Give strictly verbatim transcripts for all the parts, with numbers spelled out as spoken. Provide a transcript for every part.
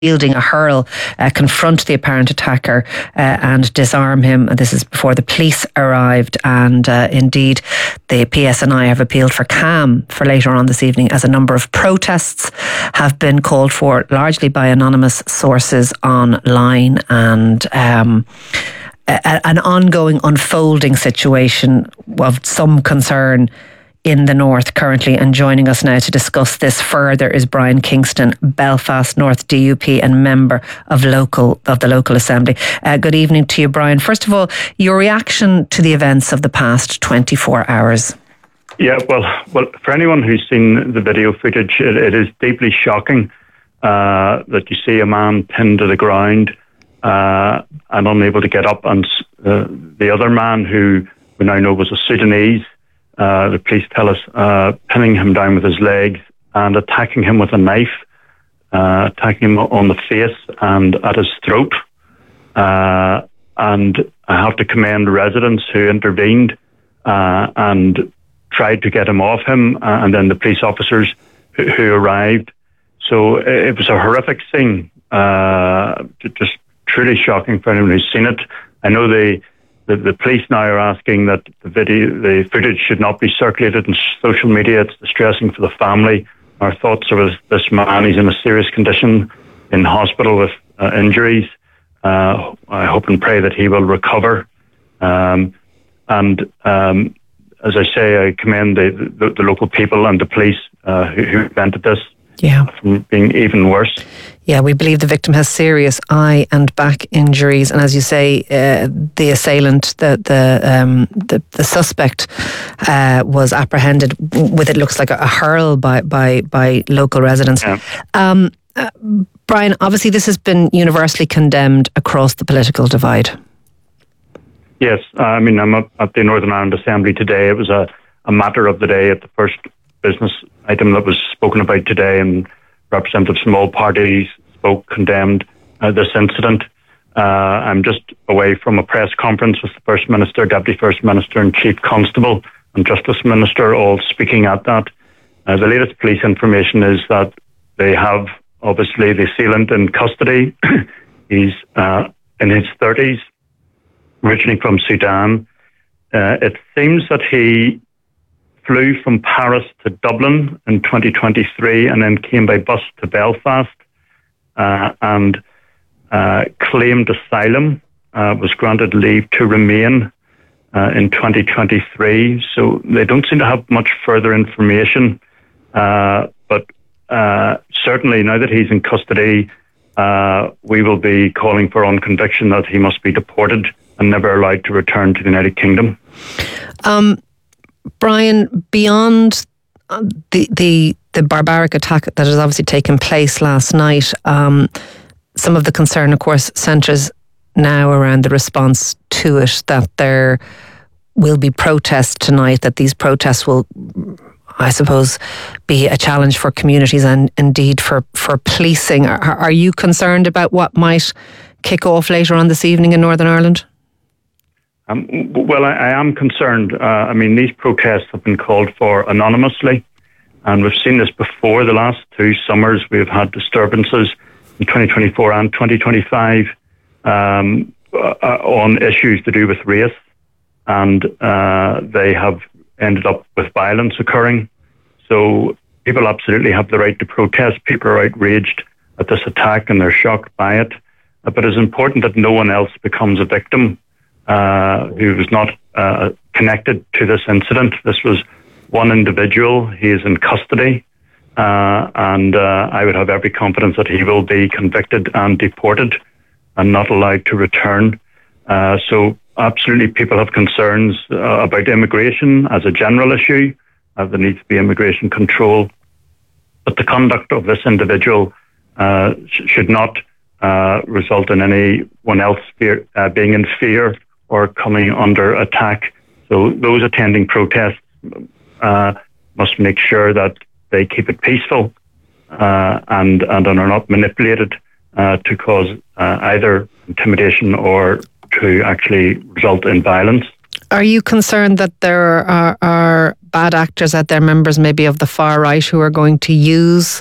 wielding a hurl, uh, confront the apparent attacker uh, and disarm him. And this is before the police arrived. And uh, indeed, the P S N I have appealed for calm for later on this evening, as a number of protests have been called for, largely by anonymous sources online, and um, a, an ongoing unfolding situation of some concern in the north currently. And joining us now to discuss this further is Brian Kingston, Belfast North D U P and member of local of the local assembly. Uh, good evening to you, Brian. First of all, your reaction to the events of the past twenty-four hours. Yeah, well, well, for anyone who's seen the video footage, it, it is deeply shocking uh, that you see a man pinned to the ground uh, and unable to get up, and uh, the other man, who we now know was a Sudanese, Uh, the police tell us, uh, pinning him down with his legs and attacking him with a knife, uh, attacking him on the face and at his throat. Uh, and I have to commend residents who intervened uh, and tried to get him off him, uh, and then the police officers who, who arrived. So it was a horrific scene, uh, just truly shocking for anyone who's seen it. I know they The, the police now are asking that the video, the footage should not be circulated in social media. It's distressing for the family. Our thoughts are with this man. He's in a serious condition in hospital with uh, injuries. Uh, I hope and pray that he will recover. Um, and um, as I say, I commend the, the, the local people and the police uh, who, who prevented this yeah. from being even worse. Yeah, we believe the victim has serious eye and back injuries, and as you say, uh, the assailant, the the um, the, the suspect, uh, was apprehended with, it looks like, a, a hurl by by by local residents. Yeah. Um, uh, Brian, obviously, this has been universally condemned across the political divide. Yes, uh, I mean, I'm up at the Northern Ireland Assembly today. It was a, a matter of the day, at the first business item that was spoken about today, and representatives from all parties spoke, condemned uh, this incident. Uh, I'm just away from a press conference with the First Minister, Deputy First Minister and Chief Constable and Justice Minister, all speaking at that. Uh, the latest police information is that they have, obviously, the assailant in custody. He's uh, in his thirties, originally from Sudan. Uh, it seems that he flew from Paris to Dublin in twenty twenty-three and then came by bus to Belfast uh, and uh, claimed asylum, uh, was granted leave to remain uh, in twenty twenty-three. So they don't seem to have much further information. Uh, but uh, certainly now that he's in custody, uh, we will be calling for on conviction that he must be deported and never allowed to return to the United Kingdom. Um. Brian, beyond the the the barbaric attack that has obviously taken place last night, um, some of the concern, of course, centres now around the response to it, that there will be protests tonight, that these protests will, I suppose, be a challenge for communities and indeed for, for policing. Are, are you concerned about what might kick off later on this evening in Northern Ireland? Um, well, I, I am concerned. Uh, I mean, these protests have been called for anonymously, and we've seen this before. The last two summers, we've had disturbances in twenty twenty-four and twenty twenty-five um, uh, on issues to do with race, and uh, they have ended up with violence occurring. So people absolutely have the right to protest. People are outraged at this attack and they're shocked by it. Uh, but it's important that no one else becomes a victim Uh, who was not uh, connected to this incident. This was one individual. He is in custody, uh, and uh, I would have every confidence that he will be convicted and deported and not allowed to return. Uh, so absolutely people have concerns uh, about immigration as a general issue. Uh, there needs to be immigration control. But the conduct of this individual uh, sh- should not uh, result in anyone else fear, uh, being in fear or coming under attack. So those attending protests uh, must make sure that they keep it peaceful uh, and, and are not manipulated uh, to cause uh, either intimidation or to actually result in violence. Are you concerned that there are, are bad actors out there, members maybe of the far right, who are going to use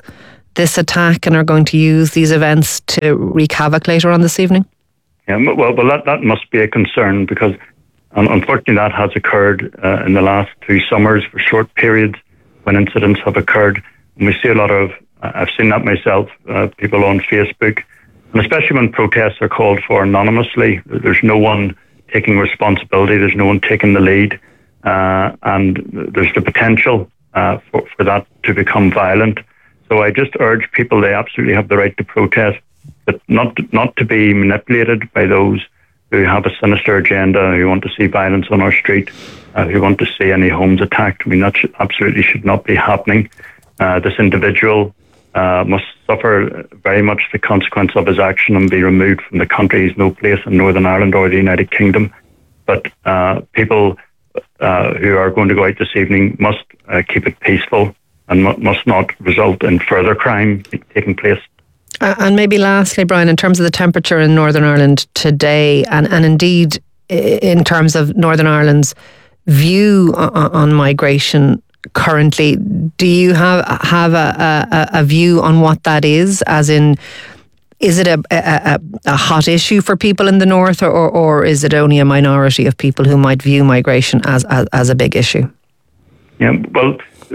this attack and are going to use these events to wreak havoc later on this evening? Yeah, well, well that, that must be a concern, because um, unfortunately that has occurred uh, in the last two summers for short periods when incidents have occurred. And we see a lot of, uh, I've seen that myself, uh, people on Facebook, and especially when protests are called for anonymously, there's no one taking responsibility, there's no one taking the lead, uh, and there's the potential uh, for, for that to become violent. So I just urge people, they absolutely have the right to protest, but not not to be manipulated by those who have a sinister agenda, who want to see violence on our street, uh, who want to see any homes attacked. I mean, that should, absolutely should not be happening. Uh, this individual uh, must suffer very much the consequence of his action and be removed from the country. He's no place in Northern Ireland or the United Kingdom. But uh, people uh, who are going to go out this evening must uh, keep it peaceful and mu- must not result in further crime taking place. Uh, and maybe lastly, Brian, in terms of the temperature in Northern Ireland today, and, and indeed in terms of Northern Ireland's view on, on migration currently, do you have have a, a, a view on what that is? As in, is it a, a, a hot issue for people in the north, or, or is it only a minority of people who might view migration as, as, as a big issue? Yeah, well,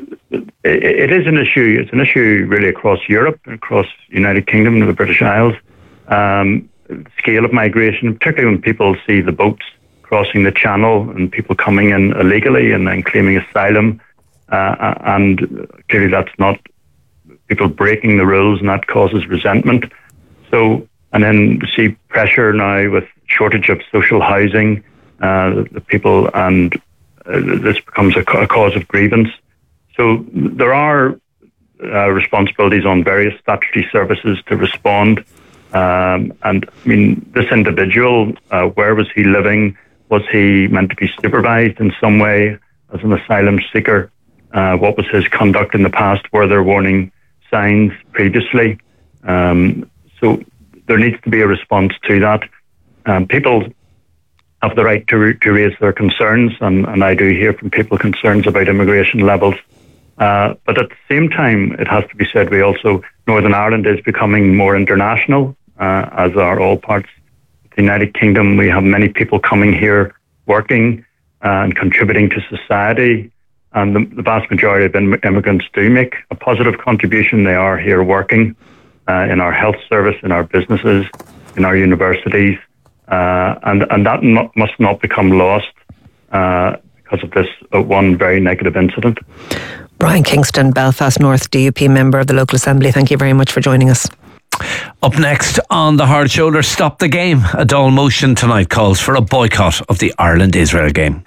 it is an issue. It's an issue really across Europe, across the United Kingdom and the British Isles. Um, the scale of migration, particularly when people see the boats crossing the channel and people coming in illegally and then claiming asylum, uh, and clearly that's not people breaking the rules, and that causes resentment. So, and then we see pressure now with shortage of social housing, uh, the people, and uh, this becomes a, a cause of grievance. So there are uh, responsibilities on various statutory services to respond. Um, and I mean, this individual, uh, where was he living? Was he meant to be supervised in some way as an asylum seeker? Uh, what was his conduct in the past? Were there warning signs previously? Um, so there needs to be a response to that. Um, people have the right to, to raise their concerns, and, and I do hear from people concerns about immigration levels. Uh, but at the same time, it has to be said, we also, Northern Ireland is becoming more international, uh, as are all parts of the United Kingdom. We have many people coming here working uh, and contributing to society. And the, the vast majority of im- immigrants do make a positive contribution. They are here working uh, in our health service, in our businesses, in our universities. Uh, and, and that m- must not become lost uh, because of this uh, one very negative incident. Brian Kingston, Belfast North D U P member of the local assembly, thank you very much for joining us. Up next on The Hard Shoulder, Stop the Game. A Dáil motion tonight calls for a boycott of the Ireland-Israel game.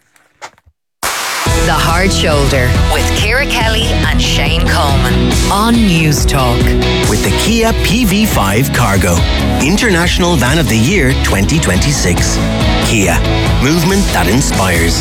The Hard Shoulder with Ciara Kelly and Shane Coleman on News Talk. With the Kia P V five Cargo, International Van of the Year twenty twenty-six. Kia, movement that inspires.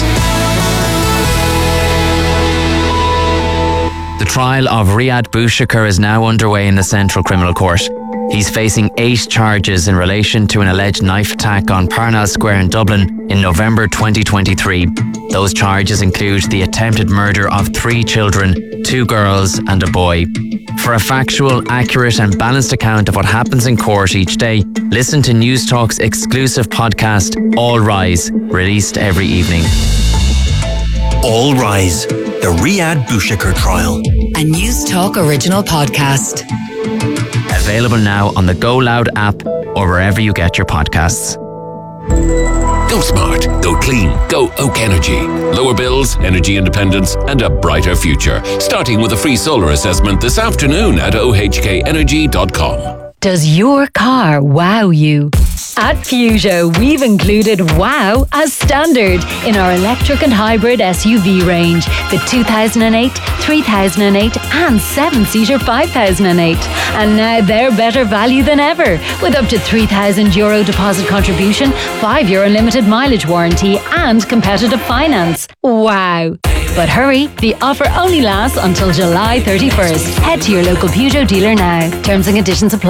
The trial of Riyad Bouchakar is now underway in the Central Criminal Court. He's facing eight charges in relation to an alleged knife attack on Parnell Square in Dublin in November twenty twenty-three. Those charges include the attempted murder of three children, two girls and a boy. For a factual, accurate and balanced account of what happens in court each day, listen to News Talk's exclusive podcast, All Rise, released every evening. All Rise, the Riyad Bouchakar trial. A News Talk original podcast. Available now on the Go Loud app or wherever you get your podcasts. Go smart, go clean, go Oak Energy. Lower bills, energy independence and a brighter future. Starting with a free solar assessment this afternoon at o h k energy dot com. Does your car wow you? At Peugeot, we've included wow as standard in our electric and hybrid S U V range. The two thousand eight, three thousand eight and seven-seater five thousand eight. And now they're better value than ever, with up to three thousand euro deposit contribution, five year unlimited mileage warranty and competitive finance. Wow! But hurry, the offer only lasts until July thirty-first. Head to your local Peugeot dealer now. Terms and conditions apply.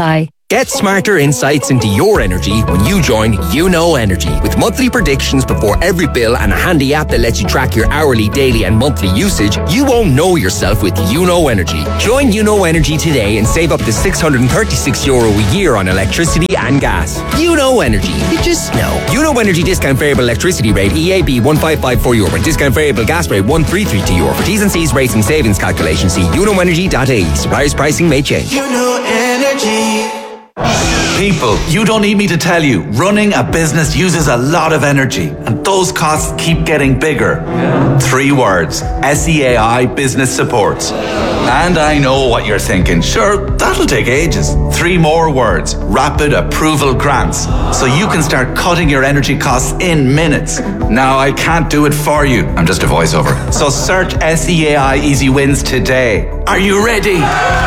Get smarter insights into your energy when you join You Know Energy. With monthly predictions before every bill and a handy app that lets you track your hourly, daily and monthly usage, you won't know yourself with You Know Energy. Join You Know Energy today and save up to six hundred thirty-six euro a year on electricity and gas. You Know Energy. You just know. You Know Energy discount variable electricity rate E A B one five five four euro and discount variable gas rate one three three two euro. For T's and C's, rates and savings calculation, see you know energy dot I E. Suppliers pricing may change. You Know Energy. People, you don't need me to tell you, running a business uses a lot of energy and those costs keep getting bigger. Yeah. Three words, S E A I Business Supports. And I know what you're thinking, sure, that'll take ages. Three more words, Rapid Approval Grants, so you can start cutting your energy costs in minutes. Now, I can't do it for you, I'm just a voiceover. So search S E A I Easy Wins today. Are you ready?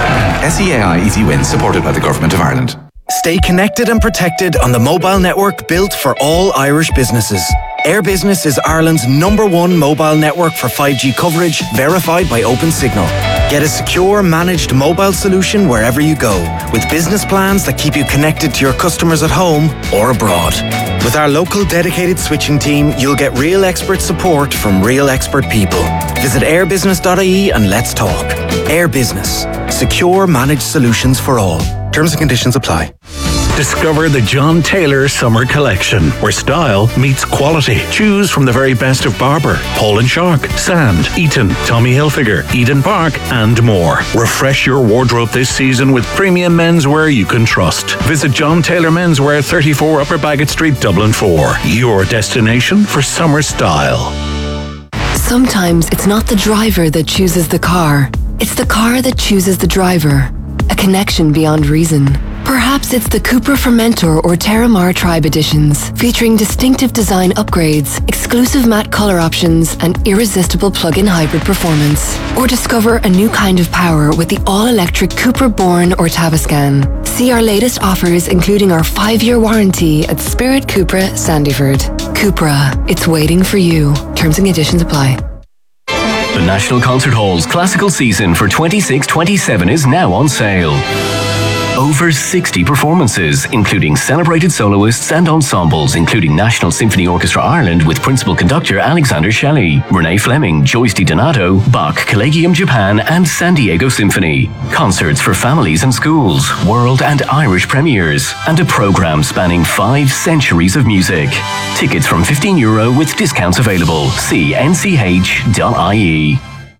S E A I Easy Wins, supported by the Government of Ireland. Stay connected and protected on the mobile network built for all Irish businesses. Air Business is Ireland's number one mobile network for five G coverage, verified by OpenSignal. Get a secure, managed mobile solution wherever you go, with business plans that keep you connected to your customers at home or abroad. With our local dedicated switching team, you'll get real expert support from real expert people. Visit air business dot I E and let's talk. Air Business. Secure, managed solutions for all. Terms and conditions apply. Discover the John Taylor Summer Collection, where style meets quality. Choose from the very best of Barber, Paul and Shark, Sand, Eton, Tommy Hilfiger, Eden Park, and more. Refresh your wardrobe this season with premium menswear you can trust. Visit John Taylor Menswear, thirty-four Upper Bagot Street, Dublin four. Your destination for summer style. Sometimes it's not the driver that chooses the car. It's the car that chooses the driver. A connection beyond reason. Perhaps it's the Cupra Fermentor or Terramar Tribe editions, featuring distinctive design upgrades, exclusive matte color options, and irresistible plug-in hybrid performance. Or discover a new kind of power with the all-electric Cupra Born or Tavascan. See our latest offers, including our five-year warranty at Spirit Cupra Sandyford. Cupra, it's waiting for you. Terms and conditions apply. The National Concert Hall's classical season for twenty-six twenty-seven is now on sale. Over sixty performances, including celebrated soloists and ensembles, including National Symphony Orchestra Ireland with principal conductor Alexander Shelley, Renee Fleming, Joyce DiDonato, Bach Collegium Japan, and San Diego Symphony. Concerts for families and schools, world and Irish premieres, and a programme spanning five centuries of music. Tickets from fifteen euro with discounts available. See n c h dot I E.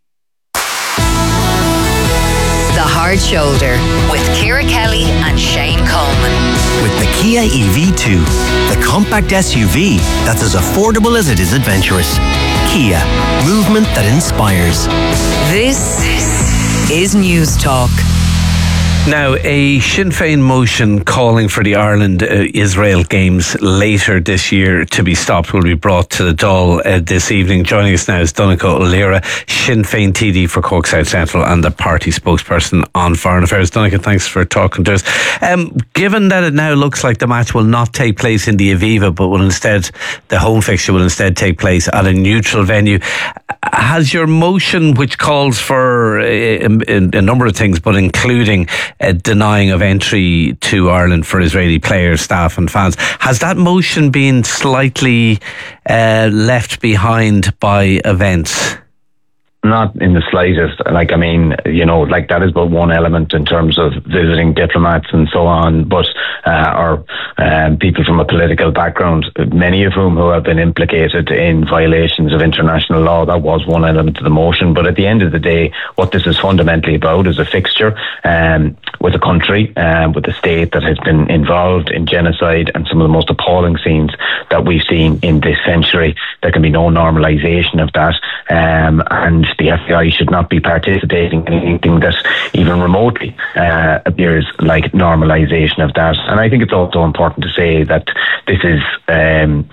The Hard Shoulder with Ciara Kelly and Shane Coleman. With the Kia E V two, the compact S U V that's as affordable as it is adventurous. Kia, movement that inspires. This is News Talk. Now, a Sinn Féin motion calling for the Ireland-Israel uh, games later this year to be stopped will be brought to the Dáil uh, this evening. Joining us now is Donncha O'Leary, Sinn Féin T D for Cork South Central and the party spokesperson on foreign affairs. Donncha, thanks for talking to us. Um, given that it now looks like the match will not take place in the Aviva, but will instead, the home fixture will instead take place at a neutral venue, has your motion, which calls for a, a, a number of things, but including a denying of entry to Ireland for Israeli players, staff and fans, has that motion been slightly uh, left behind by events? Not in the slightest. Like, I mean, you know, like that is but one element in terms of visiting diplomats and so on, but uh, or um, people from a political background, many of whom who have been implicated in violations of international law. That was one element of the motion. But at the end of the day, what this is fundamentally about is a fixture um, with a country, um, with a state that has been involved in genocide and some of the most appalling scenes that we've seen in this century. There can be no normalisation of that. Um, and the F B I should not be participating in anything that even remotely uh, appears like normalisation of that. And I think it's also important to say that this is um,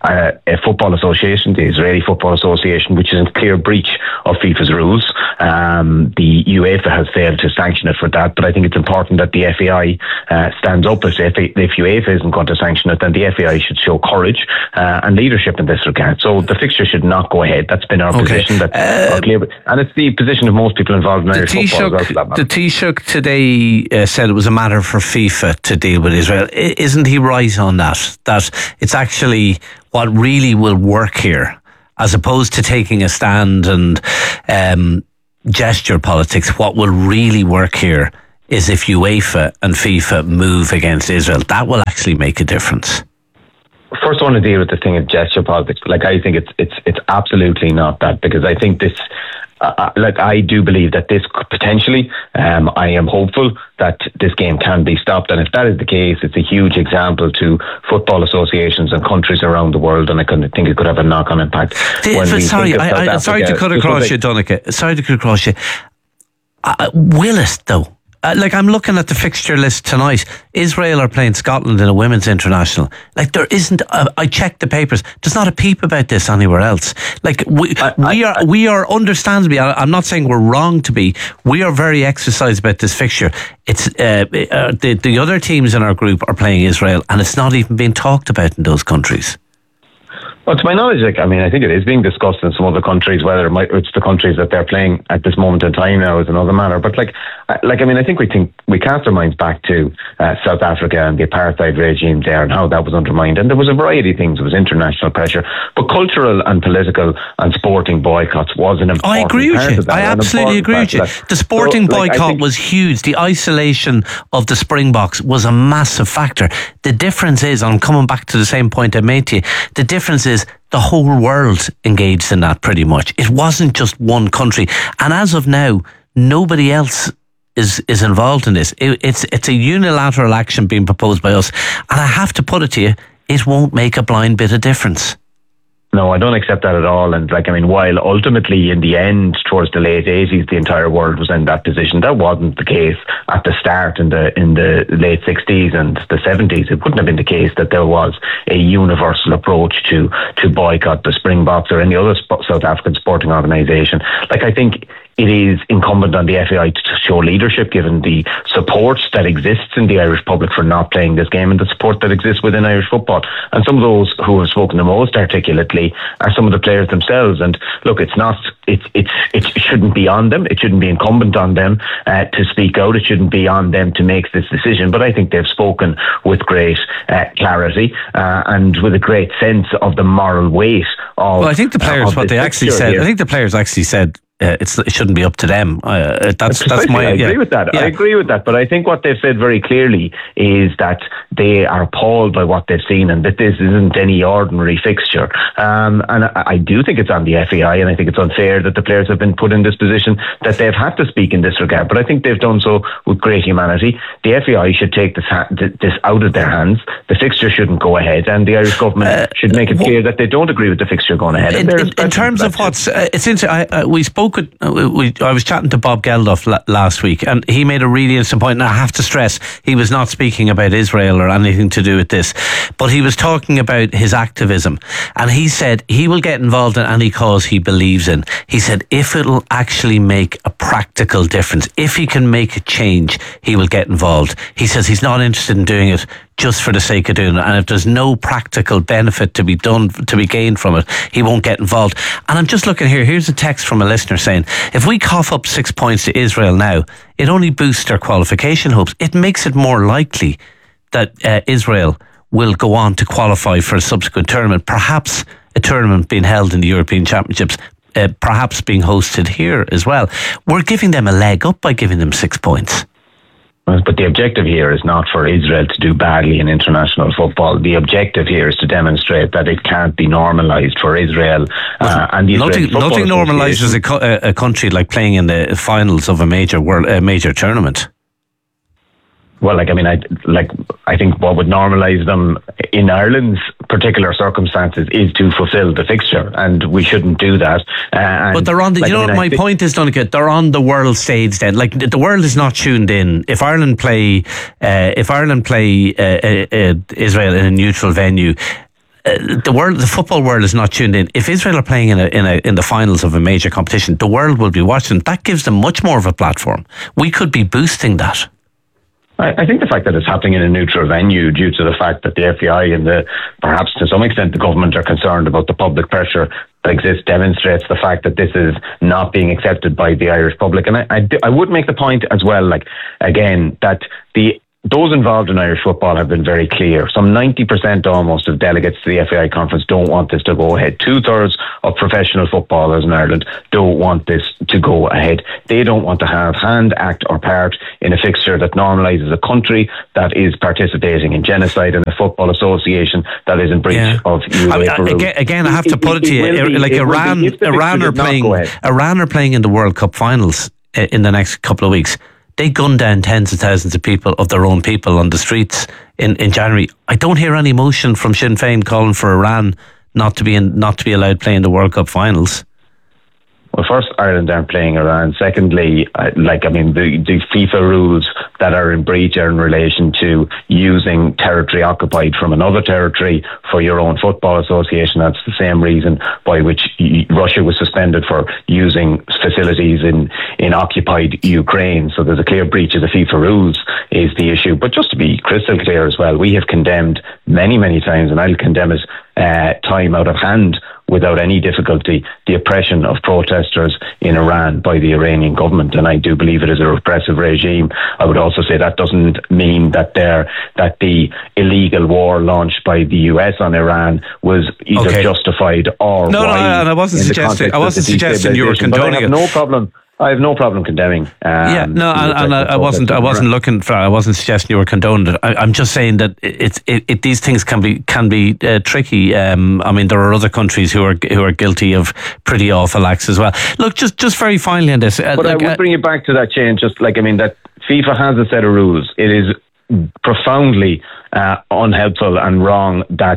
uh, a football association, the Israeli Football Association, which is in clear breach of FIFA's rules. Um, the UEFA has failed to sanction it for that, but I think it's important that the F A I uh, stands up. If, if UEFA isn't going to sanction it, then the F A I should show courage uh, and leadership in this regard. So the fixture should not go ahead. That's been our okay. position. That's uh, clear, and it's the position of most people involved in Irish football. As well, the Taoiseach today uh, said it was a matter for FIFA to deal with Israel. I, isn't he right on that? That it's actually what really will work here, as opposed to taking a stand and um, gesture politics. What will really work here is if UEFA and FIFA move against Israel. That will actually make a difference. First, I want to deal with the thing of gesture politics. Like, I think it's it's it's absolutely not that, because I think this. Uh, like I do believe that this could potentially, um, I am hopeful that this game can be stopped, and if that is the case, it's a huge example to football associations and countries around the world, and I can think it could have a knock-on impact. The, sorry, I, I, Africa, sorry to cut across you, Donncha. Sorry to cut across you. Uh, will it though? Uh, like, I'm looking at the fixture list tonight. Israel are playing Scotland in a women's international. Like, there isn't. A, I checked the papers. There's not a peep about this anywhere else. Like, we I, we I, are we are understandably. I, I'm not saying we're wrong to be. We are very exercised about this fixture. It's uh, uh, the the other teams in our group are playing Israel, and it's not even being talked about in those countries. Well, to my knowledge, like, I mean, I think it is being discussed in some other countries. Whether it might, it's the countries that they're playing at this moment in time now is another matter. But like, like I mean, I think we think we cast our minds back to uh, South Africa and the apartheid regime there and how that was undermined. And there was a variety of things. There was international pressure, but cultural and political and sporting boycotts was an important I agree with you. I absolutely agree with you. The sporting so, like, boycott was huge. The isolation of the Springboks was a massive factor. The difference is, I'm coming back to the same point I made to you. The difference is, the whole world engaged in that pretty much. It wasn't just one country. And as of now, nobody else is is involved in this. It, it's it's a unilateral action being proposed by us. And I have to put it to you, it won't make a blind bit of difference. No, I don't accept that at all. And like, I mean, while ultimately in the end, towards the late eighties, the entire world was in that position, that wasn't the case at the start in the in the late sixties and the seventies. It wouldn't have been the case that there was a universal approach to to boycott the Springboks or any other sp- South African sporting organisation. Like, I think it is incumbent on the F A I to show leadership, given the support that exists in the Irish public for not playing this game and the support that exists within Irish football. And some of those who have spoken the most articulately are some of the players themselves. And look, it's not, it's, it's, it shouldn't be on them. It shouldn't be incumbent on them uh, to speak out. It shouldn't be on them to make this decision. But I think they've spoken with great uh, clarity uh, and with a great sense of the moral weight of. Well, I think the players, uh, what they actually said, here. I think the players actually said, Uh, it's, it shouldn't be up to them. Uh, that's that's my. I agree yeah. with that. Yeah. I agree with that. But I think what they've said very clearly is that they are appalled by what they've seen and that this isn't any ordinary fixture. Um, and I, I do think it's on the F A I, and I think it's unfair that the players have been put in this position that they've had to speak in this regard. But I think they've done so with great humanity. The F A I should take this ha- this out of their hands. The fixture shouldn't go ahead, and the Irish government uh, should make it clear that they don't agree with the fixture going ahead. In, in, in terms of what's, uh, it's interesting. I, uh, we spoke. With, uh, we, I was chatting to Bob Geldof la- last week, and he made a really interesting point. And I have to stress, he was not speaking about Israel or anything to do with this, but he was talking about his activism, and he said he will get involved in any cause he believes in. He said if it'll actually make a practical difference, if he can make a change, he will get involved. He says he's not interested in doing it just for the sake of doing it, and if there's no practical benefit to be done, to be gained from it, he won't get involved. And I'm just looking here, here's a text from a listener saying, if we cough up six points to Israel now, it only boosts their qualification hopes. It makes it more likely that uh, Israel will go on to qualify for a subsequent tournament, perhaps a tournament being held in the European Championships, uh, perhaps being hosted here as well. We're giving them a leg up by giving them six points. But the objective here is not for Israel to do badly in international football. The objective here is to demonstrate that it can't be normalised for Israel. Uh, and the nothing, nothing normalises a, co- a country like playing in the finals of a major world, a major tournament. Well, like I mean, I like I think what would normalise them in Ireland's particular circumstances is to fulfil the fixture, and we shouldn't do that. Uh, but they're on the. Like, you know, I mean, my th- point is, Donncha, they're on the world stage. Then, like the world is not tuned in. If Ireland play, uh, if Ireland play uh, uh, uh, Israel in a neutral venue, uh, the world, the football world is not tuned in. If Israel are playing in a, in a, in the finals of a major competition, the world will be watching. That gives them much more of a platform. We could be boosting that. I think the fact that it's happening in a neutral venue due to the fact that the F A I and the, perhaps to some extent the government are concerned about the public pressure that exists demonstrates the fact that this is not being accepted by the Irish public. And I, I, I would make the point as well, like, again, that the those involved in Irish football have been very clear. Some ninety percent almost of delegates to the F A I conference don't want this to go ahead. Two thirds of professional footballers in Ireland don't want this to go ahead. They don't want to have hand, act or part in a fixture that normalises a country that is participating in genocide and a football association that is in breach yeah. of UEFA I mean, rules. Again, again, I have to put it, it to you, be, like Iran, Iran are playing, Iran are playing in the World Cup finals in the next couple of weeks. They gunned down tens of thousands of people, of their own people, on the streets in, in January. I don't hear any motion from Sinn Féin calling for Iran not to be in, not to be allowed to play in the World Cup finals. Well, first, Ireland aren't playing Iran. Secondly, uh, like, I mean, the, the FIFA rules that are in breach are in relation to using territory occupied from another territory for your own football association. That's the same reason by which Russia was suspended for using facilities in, in occupied Ukraine. So there's a clear breach of the FIFA rules is the issue. But just to be crystal clear as well, we have condemned many, many times, and I'll condemn it uh, time out of hand, without any difficulty, the oppression of protesters in Iran by the Iranian government, and I do believe it is a repressive regime. I would also say that doesn't mean that there that the illegal war launched by the U S on Iran was either okay. justified or no, no, and I wasn't suggesting. I wasn't suggesting you were condoning it. No problem. I have no problem condemning. Um, yeah, no, and, and I, I wasn't. I wasn't looking for. I wasn't suggesting you were condoning it. I, I'm just saying that it's. It, it, these things can be can be uh, tricky. Um, I mean, there are other countries who are who are guilty of pretty awful acts as well. Look, just just very finally on this. Uh, but like, I would uh, bring it back to that change. Just like I mean, that FIFA has a set of rules. It is profoundly uh, unhelpful and wrong that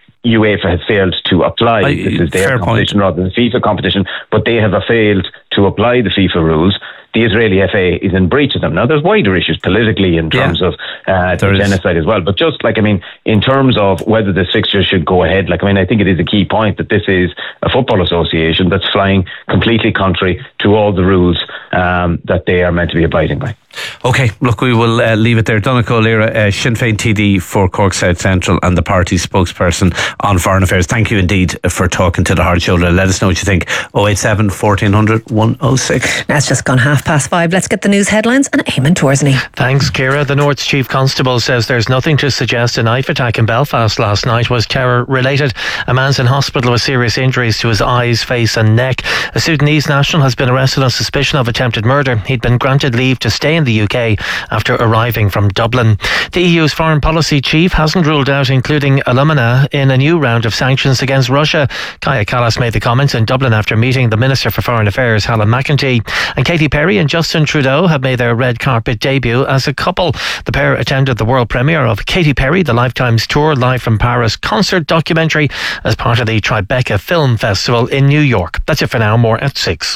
UEFA has failed to apply. I, this is their competition point. rather than FIFA competition, but they have failed to apply the FIFA rules. The Israeli F A is in breach of them. Now, there's wider issues politically in terms yeah, of uh, the genocide as well. But just like, I mean, in terms of whether this fixture should go ahead, like, I mean, I think it is a key point that this is a football association that's flying completely contrary to all the rules um, that they are meant to be abiding by. Okay, look, we will uh, leave it there. Donncha Ó Laoghaire, uh, Sinn Féin T D for Cork South Central and the party's spokesperson on foreign affairs. Thank you indeed for talking to the Hard Shoulder. Let us know what you think. oh eight seven, fourteen hundred, one oh six. Now it's just gone half past five. Let's get the news headlines and Eamon Torsney. Thanks, Ciara. The North's Chief Constable says there's nothing to suggest a knife attack in Belfast last night was terror related. A man's in hospital with serious injuries to his eyes, face and neck. A Sudanese national has been arrested on suspicion of attempted murder. He'd been granted leave to stay in the U K after arriving from Dublin. The E U's foreign policy chief hasn't ruled out including alumina in a new round of sanctions against Russia. Kaja Kallas made the comments in Dublin after meeting the Minister for Foreign Affairs, Helen McEntee. And Katy Perry and Justin Trudeau have made their red carpet debut as a couple. The pair attended the world premiere of Katy Perry, the Lifetime's Tour Live from Paris concert documentary as part of the Tribeca Film Festival in New York. That's it for now. More at six.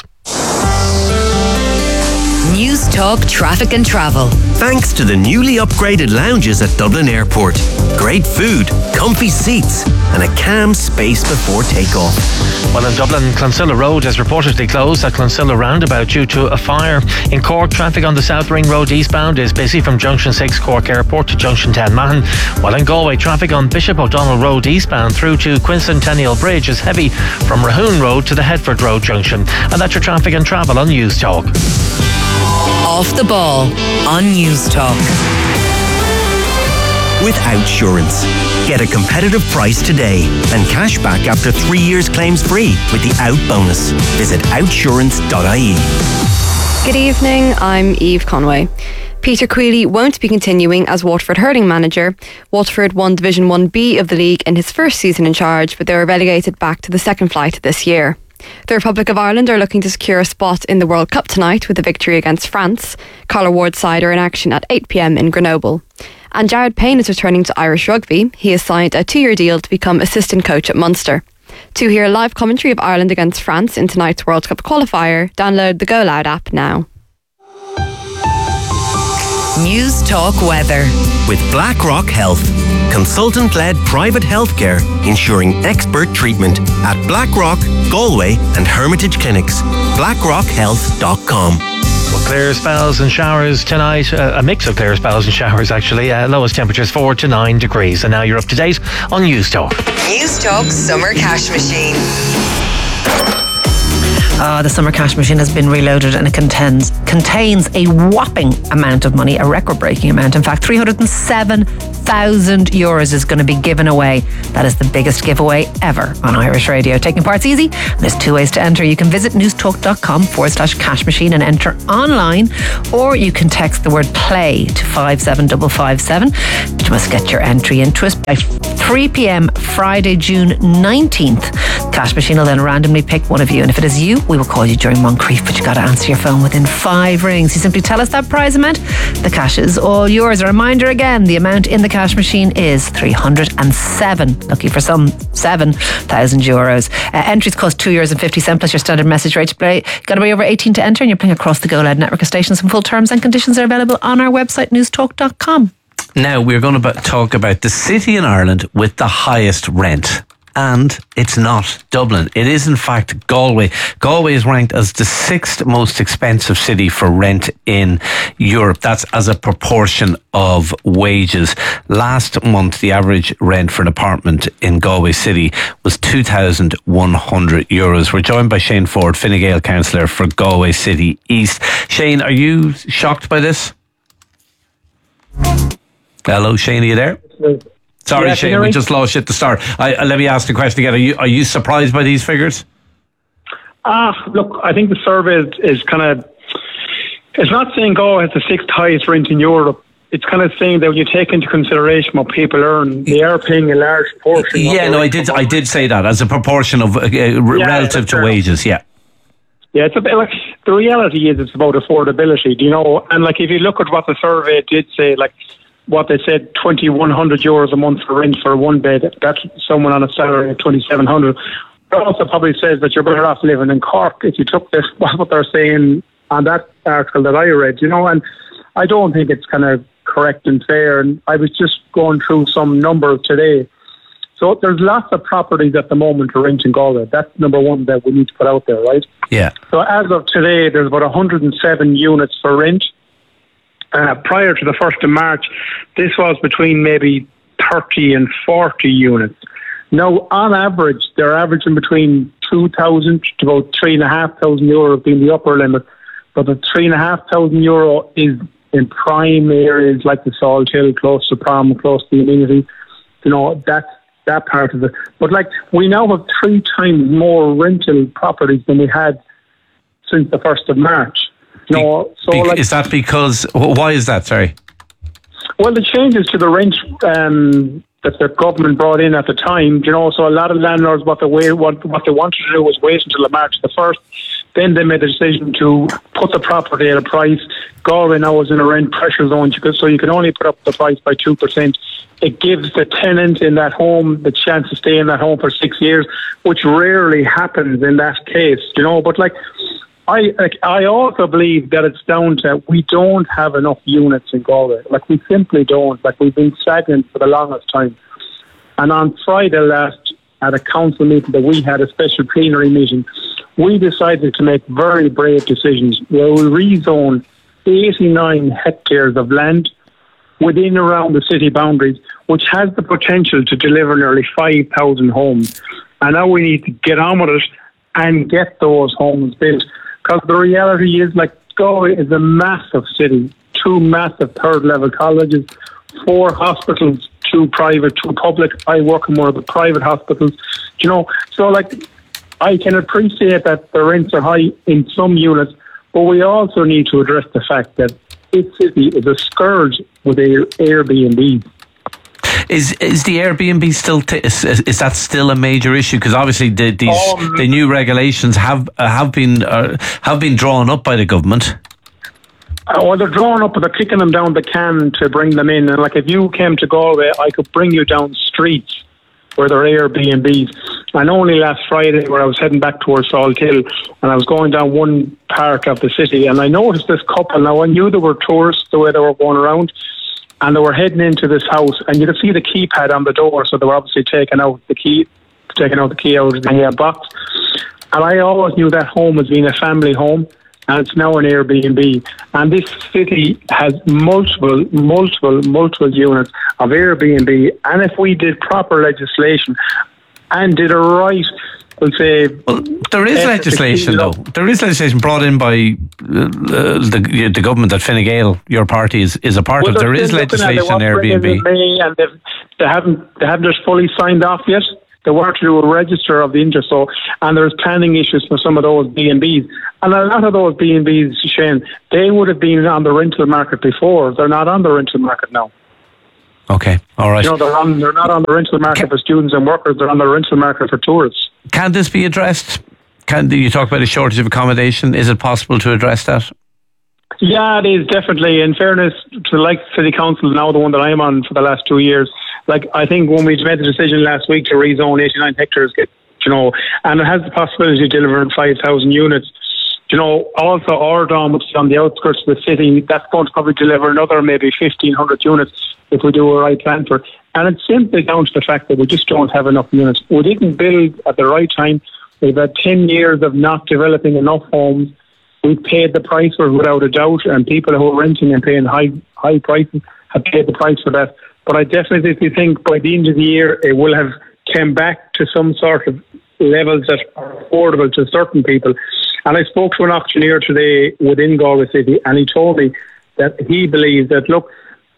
News Talk Traffic and Travel. Thanks to the newly upgraded lounges at Dublin Airport. Great food, comfy seats and a calm space before takeoff. Well, in Dublin, Clonsilla Road is reportedly closed at Clonsilla Roundabout due to a fire. In Cork, traffic on the South Ring Road eastbound is busy from Junction six Cork Airport to Junction ten Mahon. While in Galway, traffic on Bishop O'Donnell Road eastbound through to Quincentennial Bridge is heavy from Rahoon Road to the Headford Road junction. And that's your traffic and travel on News Talk. Off the Ball on News Talk. With Outsurance. Get a competitive price today and cash back after three years claims free with the Out bonus. Visit outsurance dot I E. Good evening, I'm Eve Conway. Peter Queally won't be continuing as Waterford hurling manager. Waterford won Division one B of the league in his first season in charge, but they were relegated back to the second flight this year. The Republic of Ireland are looking to secure a spot in the World Cup tonight with a victory against France. Carla Ward's side are in action at eight p.m. in Grenoble. And Jared Payne is returning to Irish rugby. He has signed a two-year deal to become assistant coach at Munster. To hear live commentary of Ireland against France in tonight's World Cup qualifier, download the Go Loud app now. News Talk Weather. With BlackRock Health, consultant-led private healthcare ensuring expert treatment at BlackRock, Galway and Hermitage Clinics. blackrock health dot com. Well, clear spells and showers tonight. Uh, a mix of clear spells and showers, actually. Uh, lowest temperatures four to nine degrees. And now you're up to date on News Talk. News Talk Summer Cash Machine. Uh, the summer cash machine has been reloaded and it contains contains a whopping amount of money, a record-breaking amount. In fact, three hundred seven thousand euros is going to be given away. That is the biggest giveaway ever on Irish Radio. Taking part's easy. There's two ways to enter. You can visit newstalk.com forward slash cash machine and enter online, or you can text the word play to five seven five five seven. You must get your entry into us by three p.m. Friday, June nineteenth. Cash machine will then randomly pick one of you, and if it is you, we will call you during Moncrief, but you got to answer your phone within five rings. You simply tell us that prize amount. The cash is all yours. A reminder again, the amount in the cash machine is three hundred seven. Lucky for some, seven thousand euros. Uh, entries cost two euros and fifty cents plus your standard message rate to play. Got to be over eighteen to enter, and you're playing across the Go Loud network of stations. Some full terms and conditions are available on our website, newstalk dot com. Now we're going to talk about the city in Ireland with the highest rent. And it's not Dublin. It is in fact Galway. Galway is ranked as the sixth most expensive city for rent in Europe. That's as a proportion of wages. Last month, the average rent for an apartment in Galway City was two thousand one hundred euros. We're joined by Shane Ford, Fine Gael councillor for Galway City East. Shane, are you shocked by this? Hello, Shane, are you there? Sorry, yeah, Shane, we just lost you at the start. I, let me ask the question again. Are you are you surprised by these figures? Ah, look, I think the survey is, is kind of, it's not saying Galway has the sixth highest rent in Europe. It's kind of saying that when you take into consideration what people earn, they are paying a large portion. Yeah, no, I did I did say that as a proportion of uh, yeah, relative to wages, yeah. Yeah, it's a bit like, the reality is it's about affordability, do you know? And like if you look at what the survey did say, like, what they said, twenty-one hundred euros a month for rent for one bed. That's someone on a salary of twenty-seven hundred. It also probably says that you're better off living in Cork if you took this, what they're saying on that article that I read, you know, and I don't think it's kind of correct and fair. And I was just going through some numbers today. So there's lots of properties at the moment to rent in Galway. That's number one that we need to put out there, right? Yeah. So as of today, there's about one hundred seven units for rent. Uh, prior to the first of March, this was between maybe thirty and forty units. Now, on average, they're averaging between two thousand to about three thousand five hundred euro being the upper limit. But the three thousand five hundred euro is in prime areas like the Salt Hill, close to Prom, close to the amenity. You know, that's that part of it. But like, we now have three times more rental properties than we had since the first of March. No, so Be- like, is that because, why is that, sorry? Well, the changes to the rent um, that the government brought in at the time, you know, so a lot of landlords, what they, wait, what, what they wanted to do was wait until March the first. Then they made the decision to put the property at a price. Galway now is in a rent pressure zone, so you can only put up the price by two percent. It gives the tenant in that home the chance to stay in that home for six years, which rarely happens in that case, you know, but like, I like, I also believe that it's down to we don't have enough units in Galway. Like, we simply don't. Like, we've been stagnant for the longest time. And on Friday last, at a council meeting that we had, a special plenary meeting, we decided to make very brave decisions where we rezone eighty-nine hectares of land within around the city boundaries, which has the potential to deliver nearly five thousand homes. And now we need to get on with it and get those homes built. Because the reality is, like, Galway is a massive city, two massive third-level colleges, four hospitals, two private, two public. I work in one of the private hospitals. You know, so, like, I can appreciate that the rents are high in some units, but we also need to address the fact that this city is a scourge with Airbnb. Is is the Airbnb still t- is, is that still a major issue? Because obviously the, these um, the new regulations have uh, have been uh, have been drawn up by the government. Uh, well, they're drawn up, but they're kicking them down the can to bring them in. And like, if you came to Galway, I could bring you down streets where there are Airbnbs. And only last Friday, where I was heading back towards Salthill, and I was going down one part of the city, and I noticed this couple. Now, I knew they were tourists the way they were going around, and they were heading into this house, and you could see the keypad on the door, so they were obviously taking out the key, taking out the key out of the uh, box. And I always knew that home as being a family home, and it's now an Airbnb. And this city has multiple, multiple, multiple units of Airbnb. And if we did proper legislation and did it right, we'll say... Well, there is legislation, though. There is legislation brought in by uh, the the government that Fine Gael, your party, is, is a part well, of. There is legislation on Airbnb. And they've, they haven't they haven't just fully signed off yet. They were to do a register of the interest, so, and there's planning issues for some of those B and Bs. And a lot of those B and Bs, Shane, they would have been on the rental market before. They're not on the rental market now. Okay, all right. You know, they're, on, they're not on the rental market Can, for students and workers, they're on the rental market for tourists. Can this be addressed? Can you talk about a shortage of accommodation? Is it possible to address that? Yeah, it is, definitely. In fairness to like City Council, now the one that I'm on for the last two years, like I think when we made the decision last week to rezone eighty-nine hectares, you know, and it has the possibility of delivering five thousand units. You know, also Ardon, which is on the outskirts of the city, that's going to probably deliver another maybe fifteen hundred units if we do a right plan for it. And it's simply down to the fact that we just don't have enough units. We didn't build at the right time. We've had ten years of not developing enough homes. We've paid the price for it without a doubt, and people who are renting and paying high high prices have paid the price for that. But I definitely think by the end of the year it will have come back to some sort of levels that are affordable to certain people. And I spoke to an auctioneer today within Galway City, and he told me that he believes that, look,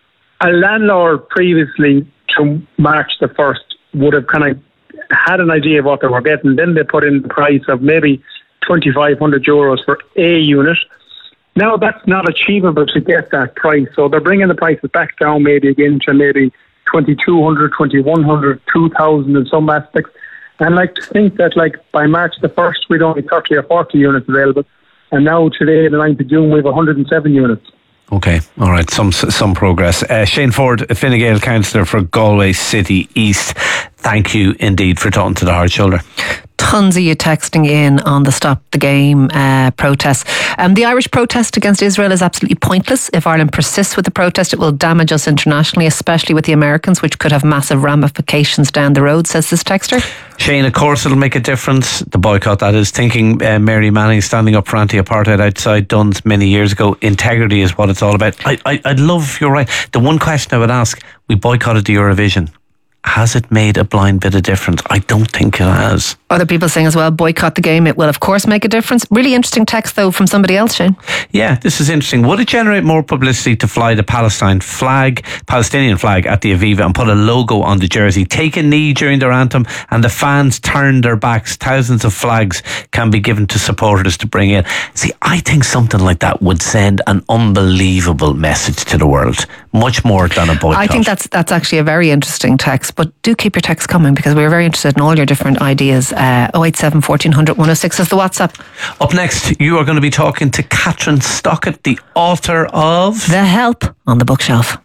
a landlord previously to March the first would have kind of had an idea of what they were getting. Then they put in the price of maybe twenty-five hundred euros for a unit. Now that's not achievable to get that price. So they're bringing the prices back down maybe again to maybe twenty-two hundred, twenty-one hundred, two thousand in some aspects. And like to think that like by March the first we'd only thirty or forty units available. And now today, the ninth of June, we have one hundred seven units. Okay, all right, some some progress. Uh, Shane Ford, Fine Gael councillor for Galway City East, thank you indeed for talking to the Hard Shoulder. Tons of you texting in on the Stop the Game uh, protests. Um, the Irish protest against Israel is absolutely pointless. If Ireland persists with the protest, it will damage us internationally, especially with the Americans, which could have massive ramifications down the road, says this texter. Shane, of course it'll make a difference, the boycott that is. Thinking uh, Mary Manning standing up for anti-apartheid outside Duns many years ago. Integrity is what it's all about. I, I, I'd love, you're right. The one question I would ask, we boycotted the Eurovision. Has it made a blind bit of difference? I don't think it has. Other people saying as well, boycott the game. It will of course make a difference. Really interesting text though from somebody else, Shane. Yeah, this is interesting. Would it generate more publicity to fly the Palestine flag, Palestinian flag at the Aviva and put a logo on the jersey, take a knee during their anthem and the fans turn their backs? Thousands of flags can be given to supporters to bring in. See, I think something like that would send an unbelievable message to the world. Much more than a boycott. I think that's that's actually a very interesting text. But do keep your texts coming because we're very interested in all your different ideas. Uh, oh eight seven, fourteen hundred, one oh six is the WhatsApp. Up next, you are going to be talking to Catherine Stockett, the author of The Help on the Bookshelf.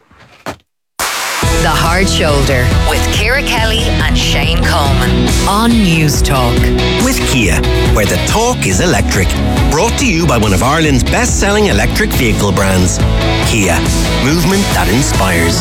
The Hard Shoulder with Ciara Kelly and Shane Coleman on News Talk. With Kia, where the talk is electric. Brought to you by one of Ireland's best-selling electric vehicle brands, Kia. Movement that inspires.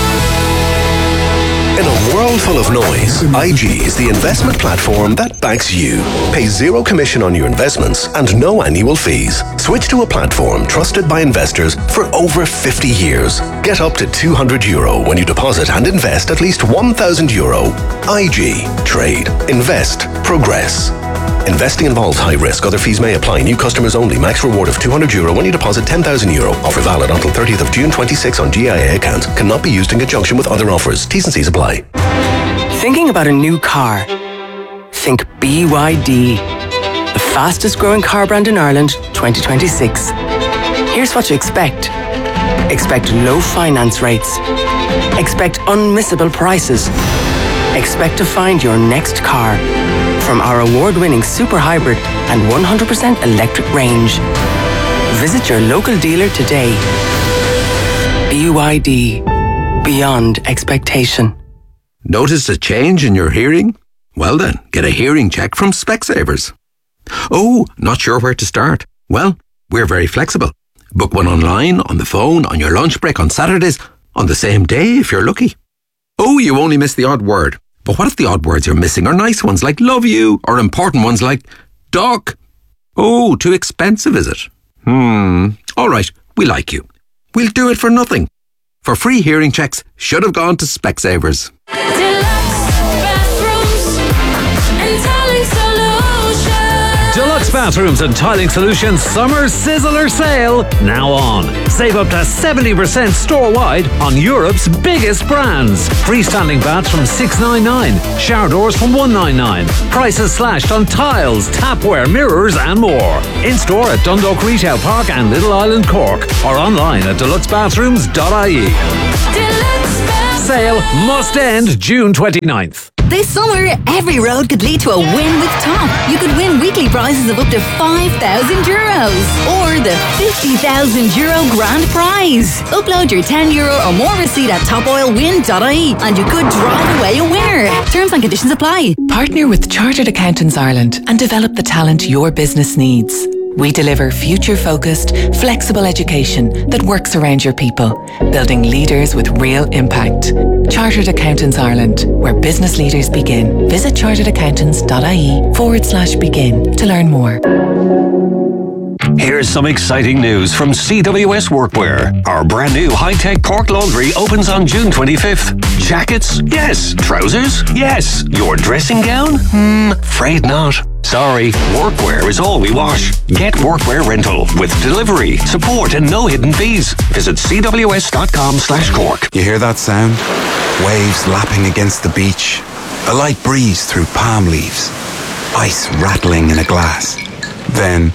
In a world full of noise, I G is the investment platform that backs you. Pay zero commission on your investments and no annual fees. Switch to a platform trusted by investors for over fifty years. Get up to two hundred euro when you deposit and invest at least one thousand euro. I G. Trade. Invest. Progress. Investing involves high risk. Other fees may apply. New customers only. Max reward of two hundred euro when you deposit ten thousand euro. Offer valid until thirtieth of June twenty-six on G I A account. Cannot be used in conjunction with other offers. T's and C's apply. Thinking about a new car? Think B Y D. The fastest growing car brand in Ireland, twenty twenty-six. Here's what to expect. Expect low finance rates. Expect unmissable prices. Expect to find your next car from our award-winning super hybrid and one hundred percent electric range. Visit your local dealer today. B Y D. Beyond expectation. Noticed a change in your hearing? Well then, get a hearing check from Specsavers. Oh, not sure where to start? Well, we're very flexible. Book one online, on the phone, on your lunch break, on Saturdays, on the same day if you're lucky. Oh, you only miss the odd word. But what if the odd words you're missing are nice ones like love you, or important ones like duck? Oh, too expensive, is it? Hmm. All right, we like you. We'll do it for nothing. For free hearing checks, should have gone to Specsavers. Deluxe Bathrooms and Tiling Solutions Summer Sizzler Sale now on. Save up to seventy percent store-wide on Europe's biggest brands. Freestanding baths from six ninety-nine, shower doors from one ninety-nine. Prices slashed on tiles, tapware, mirrors and more. In-store at Dundalk Retail Park and Little Island Cork, or online at deluxe bathrooms dot I E. Sale must end June twenty-ninth. This summer, every road could lead to a win with Top. You could win weekly prizes of up to five thousand euros or the fifty thousand euro grand prize. Upload your ten euro or more receipt at top oil win dot I E and you could drive away a winner. Terms and conditions apply. Partner with Chartered Accountants Ireland and develop the talent your business needs. We deliver future-focused, flexible education that works around your people, building leaders with real impact. Chartered Accountants Ireland, where business leaders begin. Visit chartered accountants dot I E forward slash begin to learn more. Here's some exciting news from C W S Workwear. Our brand new high-tech Cork laundry opens on June twenty-fifth. Jackets? Yes. Trousers? Yes. Your dressing gown? Hmm, afraid not. Sorry, workwear is all we wash. Get workwear rental with delivery, support and no hidden fees. Visit c w s dot com slash cork. You hear that sound? Waves lapping against the beach. A light breeze through palm leaves. Ice rattling in a glass. Then...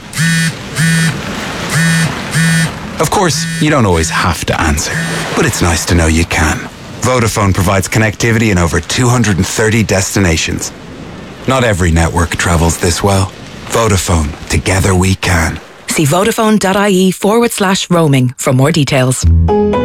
Of course, you don't always have to answer, but it's nice to know you can. Vodafone provides connectivity in over two hundred thirty destinations. Not every network travels this well. Vodafone, together we can. See vodafone dot I E forward slash roaming for more details. The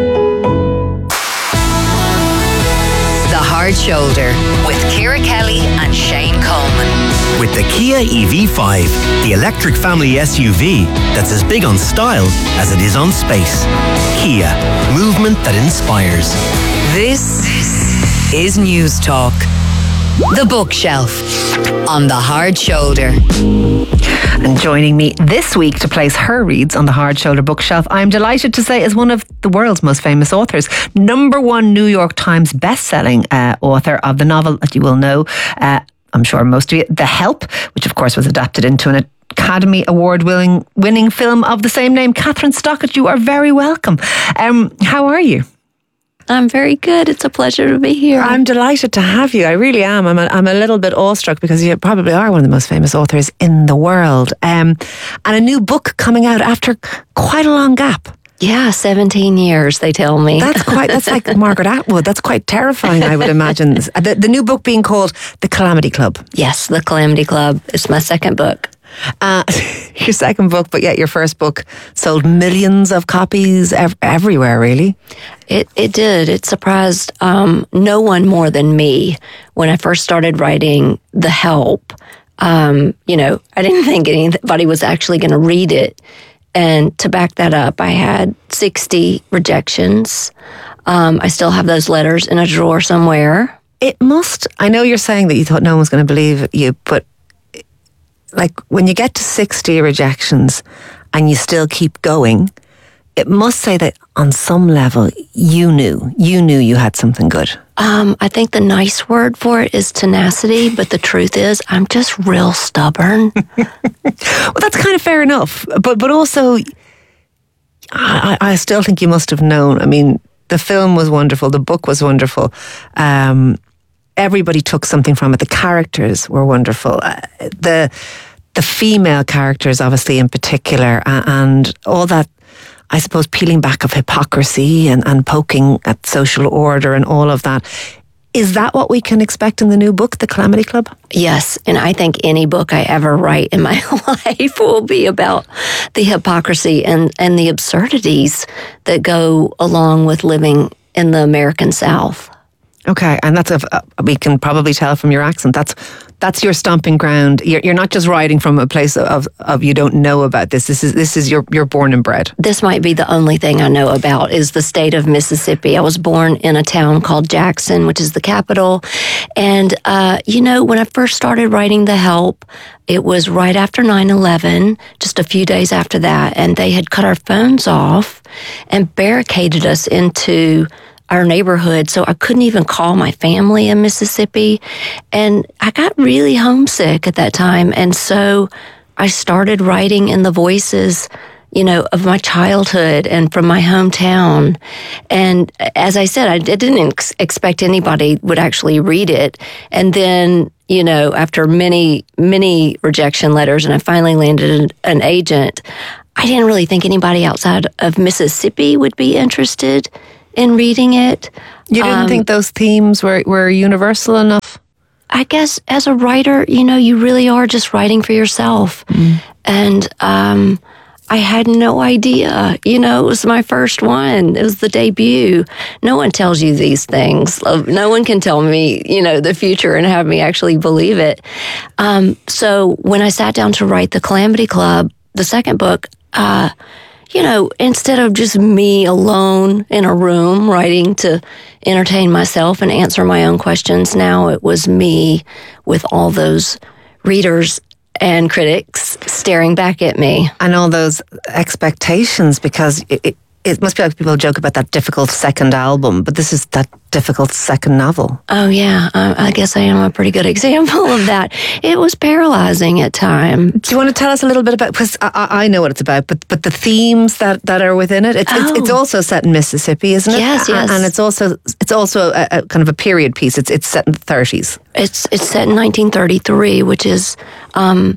Hard Shoulder with Ciara Kelly and Shane Coleman. With the Kia E V five, the electric family S U V that's as big on style as it is on space. Kia, movement that inspires. This is News Talk. The Bookshelf on The Hard Shoulder. And joining me this week to place her reads on the Hard Shoulder bookshelf, I'm delighted to say is one of the world's most famous authors, number one New York Times best-selling uh, author of the novel that you will know, uh, I'm sure most of you, The Help, which of course was adapted into an Academy Award winning winning film of the same name. Catherine Stockett, you are very welcome. Um, how are you? I'm very good. It's a pleasure to be here. I'm delighted to have you. I really am. I'm a, I'm a little bit awestruck because you probably are one of the most famous authors in the world. Um, and a new book coming out after quite a long gap. Yeah, seventeen years, they tell me. That's quite, that's like Margaret Atwood. That's quite terrifying, I would imagine. The, the new book being called The Calamity Club. Yes, The Calamity Club. It's my second book. Uh, your second book, but yet your first book sold millions of copies ev- everywhere, really. It it did. It surprised um, no one more than me when I first started writing The Help. Um, you know, I didn't think anybody was actually going to read it. And to back that up, I had sixty rejections. Um, I still have those letters in a drawer somewhere. It must, I know you're saying that you thought no one was going to believe you, but like when you get to sixty rejections and you still keep going, it must say that on some level you knew, you knew you had something good. Um, I think the nice word for it is tenacity, but the truth is I'm just real stubborn. Well, that's kind of fair enough. But but also, I, I still think you must have known. I mean, the film was wonderful. The book was wonderful. Um, everybody took something from it. The characters were wonderful. Uh, the the female characters, obviously, in particular, uh, and all that, I suppose, peeling back of hypocrisy and, and poking at social order and all of that. Is that what we can expect in the new book, The Calamity Club? Yes, and I think any book I ever write in my life will be about the hypocrisy and, and the absurdities that go along with living in the American South. Okay, and that's a, uh, we can probably tell from your accent. That's that's your stomping ground. You're, you're not just writing from a place of, of you don't know about this. This is this is your you're born and bred. This might be the only thing I know about is the state of Mississippi. I was born in a town called Jackson, which is the capital. And, uh, you know, when I first started writing The Help, it was right after nine eleven, just a few days after that. And they had cut our phones off and barricaded us into our neighborhood, so I couldn't even call my family in Mississippi. And I got really homesick at that time. And so I started writing in the voices, you know, of my childhood and from my hometown. And as I said, I didn't ex- expect anybody would actually read it. And then, you know, after many, many rejection letters, and I finally landed an agent, I didn't really think anybody outside of Mississippi would be interested in reading it. You didn't um, think those themes were, were universal enough? I guess as a writer, you know, you really are just writing for yourself. Mm. And um, I had no idea. You know, it was my first one. It was the debut. No one tells you these things. No one can tell me, you know, the future and have me actually believe it. Um, so when I sat down to write The Calamity Club, the second book, uh, you know, instead of just me alone in a room writing to entertain myself and answer my own questions, now it was me with all those readers and critics staring back at me. And all those expectations, because it, it, it must be like people joke about that difficult second album, but this is that difficult second novel. Oh, yeah. I, I guess I am a pretty good example of that. It was paralyzing at times. Do you want to tell us a little bit about, because I, I know what it's about, but but the themes that, that are within it? It's, oh. it's it's also set in Mississippi, isn't it? Yes, yes. And it's also it's also a, a kind of a period piece. It's it's set in the thirties. It's it's set in nineteen thirty-three, which is um,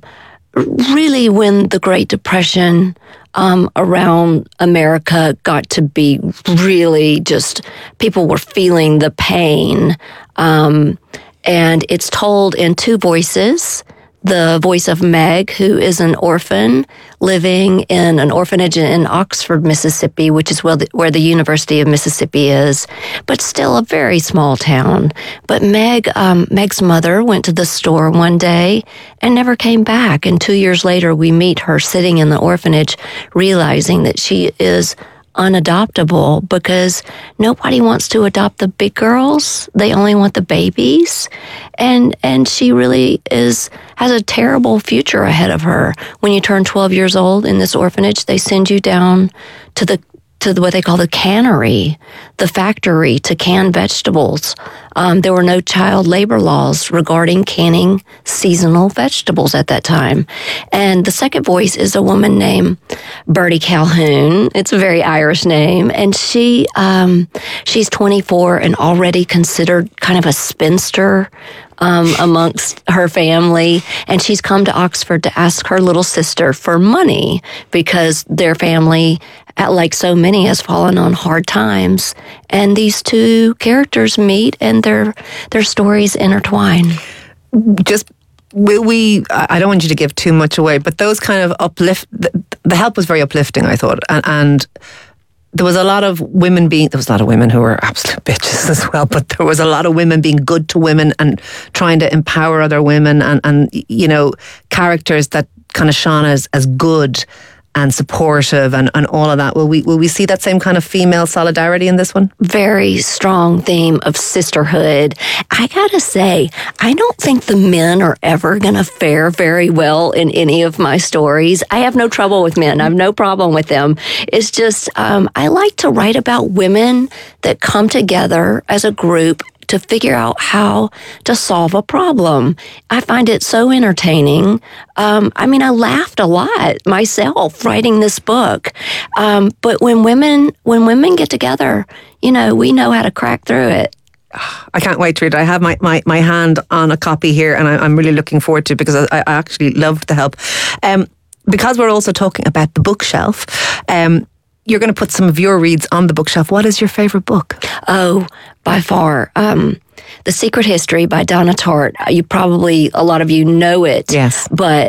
really when the Great Depression Um, around America got to be really just, people were feeling the pain. Um, and it's told in two voices. The voice of Meg, who is an orphan living in an orphanage in Oxford, Mississippi, which is where the, where the University of Mississippi is, but still a very small town. But Meg, um, Meg's mother went to the store one day and never came back. And two years later, we meet her sitting in the orphanage, realizing that she is unadoptable because nobody wants to adopt the big girls. They only want the babies. And and she really is has a terrible future ahead of her. When you turn twelve years old in this orphanage, they send you down to the to the, what they call the cannery, the factory to can vegetables. Um, there were no child labor laws regarding canning seasonal vegetables at that time. And the second voice is a woman named Bertie Calhoun. It's a very Irish name. And she um, she's twenty-four and already considered kind of a spinster Um, amongst her family, and she's come to Oxford to ask her little sister for money because their family, like so many, has fallen on hard times. And these two characters meet, and their their stories intertwine. Just we, we, I don't want you to give too much away, but those kind of uplift. The, the Help was very uplifting, I thought, and. and there was a lot of women being, there was a lot of women who were absolute bitches as well, but there was a lot of women being good to women and trying to empower other women and, and you know, characters that kind of shone as, as good and supportive and, and all of that. Will we will we see that same kind of female solidarity in this one? Very strong theme of sisterhood. I gotta say, I don't think the men are ever gonna fare very well in any of my stories. I have no trouble with men. I have no problem with them. It's just, um, I like to write about women that come together as a group to figure out how to solve a problem. I find it so entertaining. Um, I mean, I laughed a lot myself writing this book. Um, but when women when women get together, you know, we know how to crack through it. I can't wait to read it. I have my, my, my hand on a copy here, and I, I'm really looking forward to it because I, I actually loved The Help. Um, because we're also talking about the bookshelf, um, you're going to put some of your reads on the bookshelf. What is your favourite book? Oh, by far, um, The Secret History by Donna Tartt. You probably, a lot of you know it. Yes. But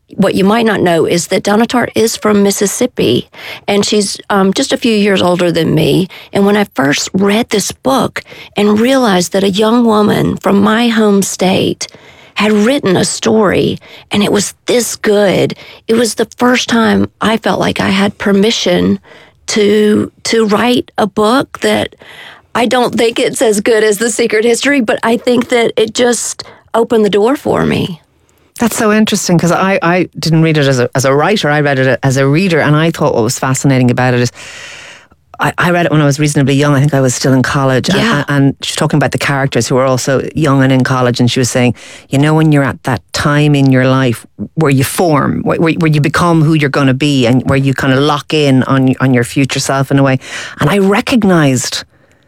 what you might not know is that Donna Tartt is from Mississippi, and she's um, just a few years older than me. And when I first read this book and realized that a young woman from my home state had written a story and it was this good, it was the first time I felt like I had permission to to write a book that I don't think it's as good as The Secret History, but I think that it just opened the door for me. That's so interesting, because I, I didn't read it as a, as a writer, I read it as a reader, and I thought what was fascinating about it is I, I read it when I was reasonably young. I think I was still in college. Yeah. And, and she's talking about the characters who were also young and in college, and she was saying, you know, when you're at that time in your life where you form, where, where you become who you're going to be, and where you kind of lock in on, on your future self in a way. And I recognised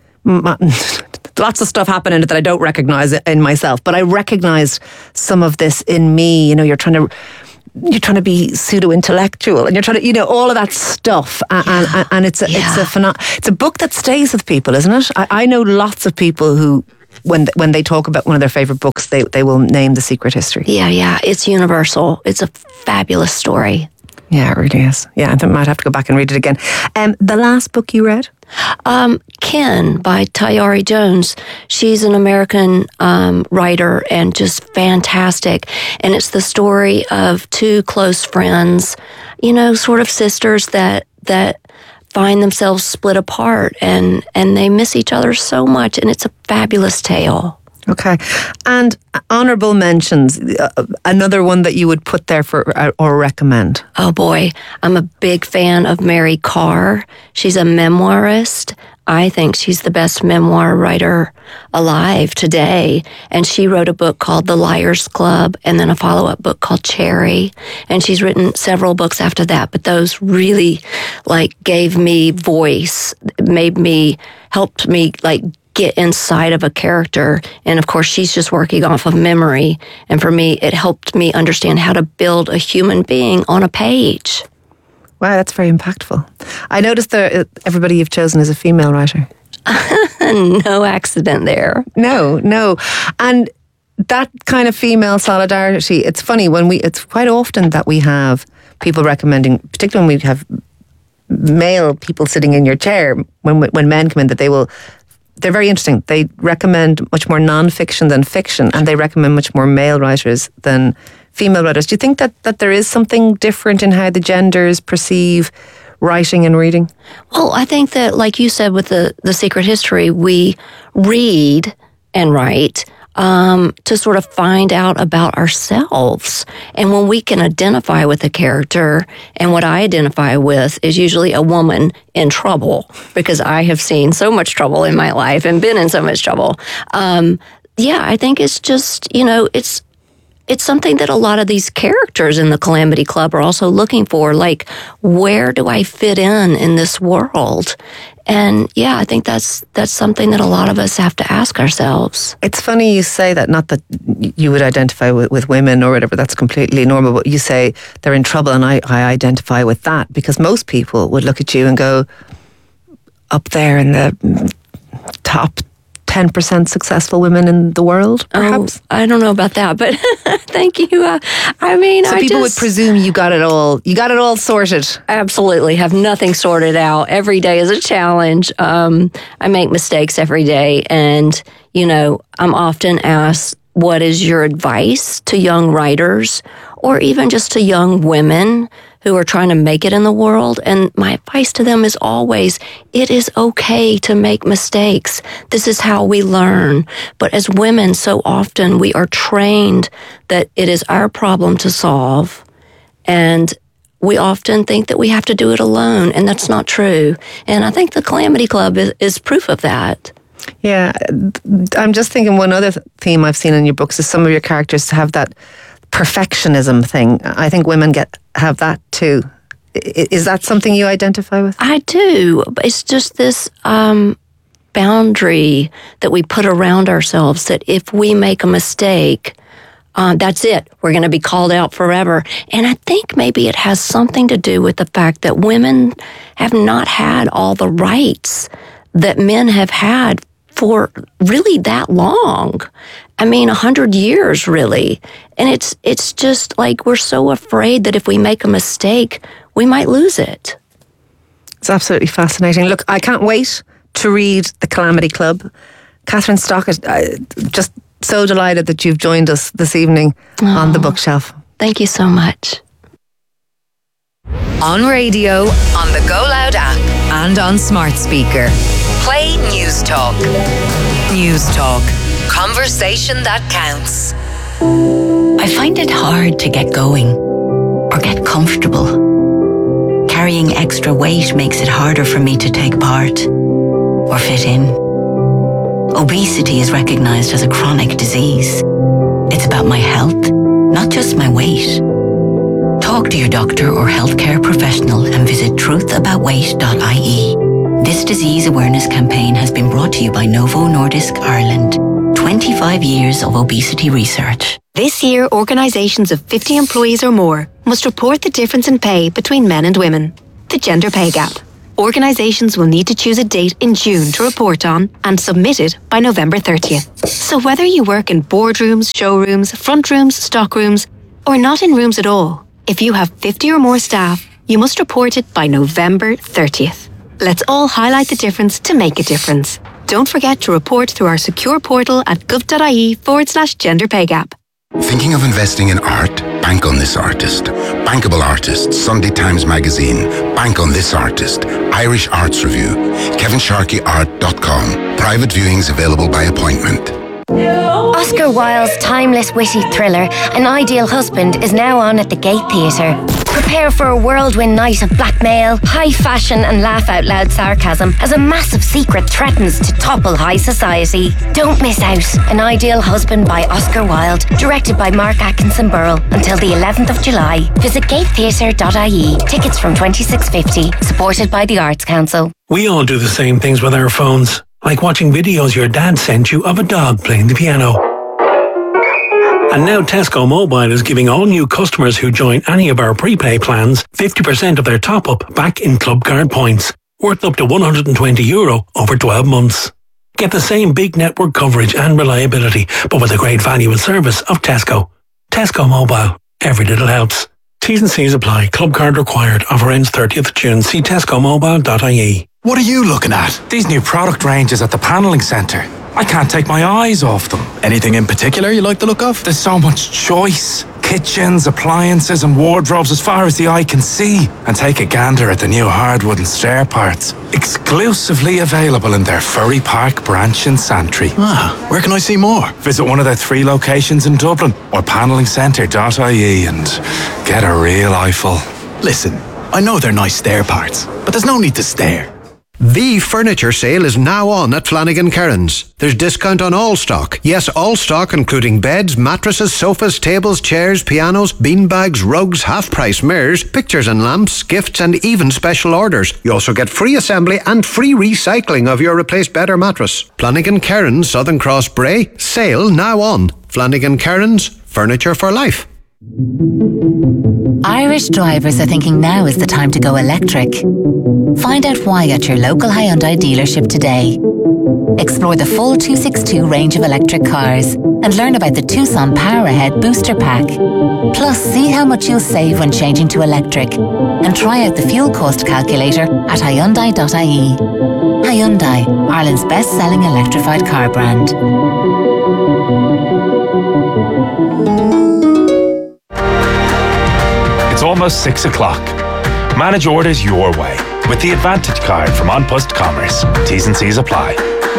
lots of stuff happened in it that I don't recognise in myself, but I recognised some of this in me. You know, you're trying to you're trying to be pseudo-intellectual, and you're trying to, you know, all of that stuff, and, yeah. and, and it's a, yeah. it's a pheno- it's a book that stays with people, isn't it? I, I know lots of people who, when when they talk about one of their favourite books, they they will name The Secret History. Yeah, yeah, it's universal. It's a fabulous story. Yeah, it really is. Yeah, I might have to go back and read it again. Um, the last book you read? Um, Ken by Tayari Jones. She's an American um, writer and just fantastic. And it's the story of two close friends, you know, sort of sisters that that find themselves split apart, and, and they miss each other so much. And it's a fabulous tale. Okay. And honourable mentions, uh, another one that you would put there for uh, or recommend? Oh boy, I'm a big fan of Mary Karr. She's a memoirist. I think she's the best memoir writer alive today. And she wrote a book called The Liars Club, and then a follow-up book called Cherry. And she's written several books after that, but those really like gave me voice, made me, helped me like get inside of a character. And of course, she's just working off of memory. And for me, it helped me understand how to build a human being on a page. Wow, that's very impactful. I noticed that everybody you've chosen is a female writer. No accident there. No, no. And that kind of female solidarity, it's funny when we, it's quite often that we have people recommending, particularly when we have male people sitting in your chair, when when men come in, that they will, they're very interesting. They recommend much more non-fiction than fiction, and they recommend much more male writers than female writers. Do you think that, that there is something different in how the genders perceive writing and reading? Well, I think that, like you said with the, the Secret History, we read and write um, to sort of find out about ourselves. And when we can identify with a character, and what I identify with is usually a woman in trouble, because I have seen so much trouble in my life and been in so much trouble. Um, yeah, I think it's just, you know, it's It's something that a lot of these characters in the Calamity Club are also looking for, like, where do I fit in in this world? And yeah, I think that's that's something that a lot of us have to ask ourselves. It's funny you say that, not that you would identify with, with women or whatever, that's completely normal, but you say they're in trouble, and I, I identify with that, because most people would look at you and go, up there in the top ten percent successful women in the world, perhaps? Oh, I don't know about that, but thank you. Uh, I mean, so I people just, would presume you got it all. You got it all sorted. Absolutely, have nothing sorted out. Every day is a challenge. Um, I make mistakes every day, and you know, I'm often asked, "What is your advice to young writers, or even just to young women who are trying to make it in the world?" And my advice to them is always, it is okay to make mistakes. This is how we learn. But as women, so often we are trained that it is our problem to solve. And we often think that we have to do it alone, and that's not true. And I think the Calamity Club is, is proof of that. Yeah, I'm just thinking one other theme I've seen in your books is some of your characters have that perfectionism thing. I think women get have that too. Is that something you identify with? I do. It's just this um, boundary that we put around ourselves, that if we make a mistake, uh, that's it. We're going to be called out forever. And I think maybe it has something to do with the fact that women have not had all the rights that men have had for really that long. I mean, a hundred years, really. And it's it's just like we're so afraid that if we make a mistake, we might lose it. It's absolutely fascinating. Look, I can't wait to read The Calamity Club. Catherine Stockett, I, just so delighted that you've joined us this evening oh, on the bookshelf. Thank you so much. On radio, on the Go Loud app, and on smart speaker. Play News Talk. News Talk. Conversation that counts. I find it hard to get going or get comfortable. Carrying extra weight makes it harder for me to take part or fit in. Obesity is recognized as a chronic disease. It's about my health, not just my weight. Talk to your doctor or healthcare professional and visit truth about weight dot I E. This disease awareness campaign has been brought to you by Novo Nordisk Ireland. twenty-five years of obesity research. This year, organisations of fifty employees or more must report the difference in pay between men and women, the gender pay gap. Organisations will need to choose a date in June to report on and submit it by November thirtieth. So whether you work in boardrooms, showrooms, front rooms, stock rooms, or not in rooms at all, if you have fifty or more staff, you must report it by November thirtieth. Let's all highlight the difference to make a difference. Don't forget to report through our secure portal at gov.ie forward slash gender pay gap. Thinking of investing in art? Bank on this artist. Bankable Artists, Sunday Times Magazine. Bank on this artist. Irish Arts Review. Kevin Sharkey Art dot com. Private viewings available by appointment. Oscar Wilde's timeless witty thriller, An Ideal Husband, is now on at the Gate Theatre. Prepare for a whirlwind night of blackmail, high fashion and laugh-out-loud sarcasm as a massive secret threatens to topple high society. Don't miss out. An Ideal Husband by Oscar Wilde, directed by Mark Atkinson Burrell, until the eleventh of July. Visit gate theatre dot I E. Tickets from twenty-six fifty, supported by the Arts Council. We all do the same things with our phones, like watching videos your dad sent you of a dog playing the piano. And now Tesco Mobile is giving all new customers who join any of our prepay plans fifty percent of their top-up back in club card points, worth up to one hundred twenty euro over twelve months. Get the same big network coverage and reliability, but with the great value and service of Tesco. Tesco Mobile. Every little helps. T's and C's apply. Club card required. Offer ends thirtieth of June. See tesco mobile dot I E. What are you looking at? These new product ranges at the Panelling Centre. I can't take my eyes off them. Anything in particular you like the look of? There's so much choice. Kitchens, appliances and wardrobes as far as the eye can see. And take a gander at the new hardwood and stair parts. Exclusively available in their Furry Park branch in Santry. Ah, where can I see more? Visit one of their three locations in Dublin or panelling centre dot I E and get a real eyeful. Listen, I know they're nice stair parts, but there's no need to stare. The furniture sale is now on at Flanagan Kerins. There's discount on all stock. Yes, all stock including beds, mattresses, sofas, tables, chairs, pianos, beanbags, rugs, half-price mirrors, pictures and lamps, gifts and even special orders. You also get free assembly and free recycling of your replaced bed or mattress. Flanagan Kerins, Southern Cross Bray. Sale now on. Flanagan Kerins, furniture for life. Irish drivers are thinking now is the time to go electric. Find out why at your local Hyundai dealership today. Explore the full two sixty-two range of electric cars and learn about the Tucson Power Ahead Booster Pack. Plus, see how much you'll save when changing to electric and try out the fuel cost calculator at hyundai dot I E. Hyundai, Ireland's best-selling electrified car brand. It's almost six o'clock. Manage orders your way with the Advantage card from An Post Commerce. T's and C's apply.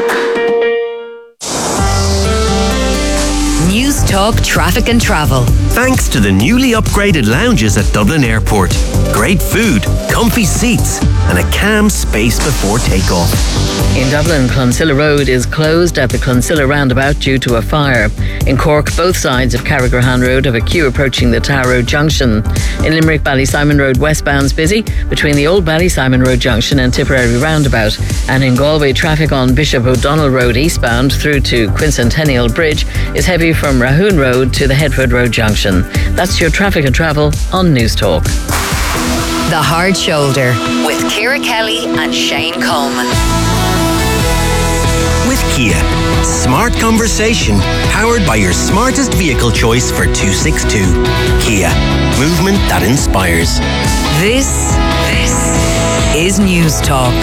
News Talk Traffic and Travel. Thanks to the newly upgraded lounges at Dublin Airport. Great food, comfy seats, and a calm space before takeoff. In Dublin, Clonsilla Road is closed at the Clonsilla roundabout due to a fire. In Cork, both sides of Carrigrahan Road have a queue approaching the Tower Road Junction. In Limerick, Ballysimon Road westbound's busy between the old Ballysimon Road Junction and Tipperary roundabout. And in Galway, traffic on Bishop O'Donnell Road eastbound through to Quincentennial Bridge is heavy from Rahoon Road to the Headford Road Junction. That's your traffic and travel on News Talk. The Hard Shoulder with Ciara Kelly and Shane Coleman. With Kia. Smart conversation powered by your smartest vehicle choice for two sixty-two. Kia. Movement that inspires. This, this is News Talk.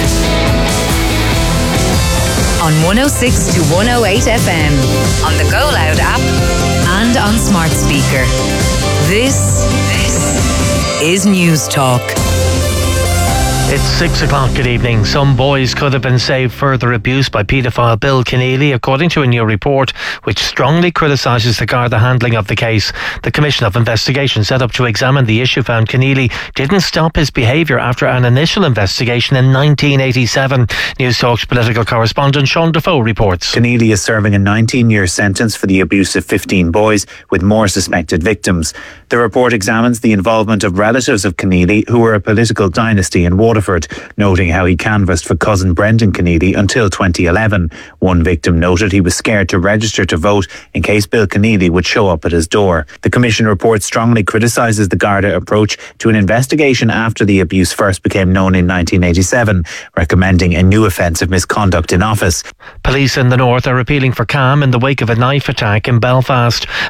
On one oh six to one oh eight F M, on the Go Loud app, and on smart speaker. This, this is News Talk. It's six o'clock. Good evening. Some boys could have been saved further abuse by paedophile Bill Keneally, according to a new report which strongly criticises the Garda handling of the case. The Commission of Investigation set up to examine the issue found Keneally didn't stop his behaviour after an initial investigation in nineteen eighty-seven. News Talk's political correspondent Sean Defoe reports. Keneally is serving a nineteen-year sentence for the abuse of fifteen boys, with more suspected victims. The report examines the involvement of relatives of Keneally, who were a political dynasty in Waterford, noting how he canvassed for cousin Brendan Keneally until twenty eleven. One victim noted he was scared to register to vote in case Bill Keneally would show up at his door. The Commission report strongly criticises the Garda approach to an investigation after the abuse first became known in nineteen eighty-seven, recommending a new offence of misconduct in office. Police in the north are appealing for calm in the wake of a knife attack in Belfast.